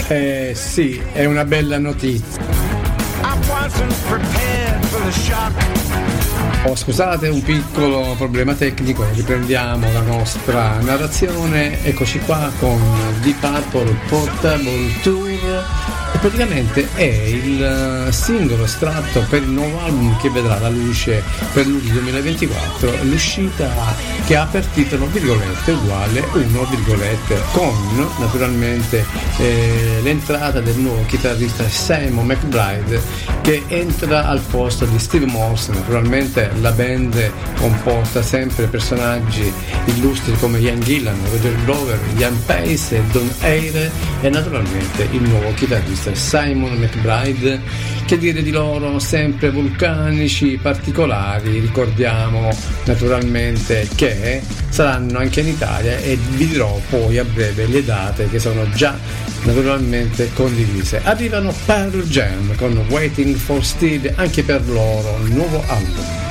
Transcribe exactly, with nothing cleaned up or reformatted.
Eh sì, è una bella notizia. Oh, scusate, un piccolo problema tecnico, riprendiamo la nostra narrazione. Eccoci qua con Deep Purple Portable Tour. E praticamente è il singolo estratto per il nuovo album che vedrà la luce per luglio duemilaventiquattro, l'uscita che ha per titolo virgolette uguale uno virgolette, con naturalmente eh, l'entrata del nuovo chitarrista Simon McBride, che entra al posto di Steve Morse. Naturalmente la band composta sempre personaggi illustri come Ian Gillan, Roger Glover, Ian Pace e Don Aire, e naturalmente il nuovo chitarrista Simon McBride. Che dire di loro? Sempre vulcanici, particolari. Ricordiamo naturalmente che saranno anche in Italia e vi dirò poi a breve le date che sono già naturalmente condivise. Arrivano Pearl Jam con Waiting for Steve, anche per loro nuovo album.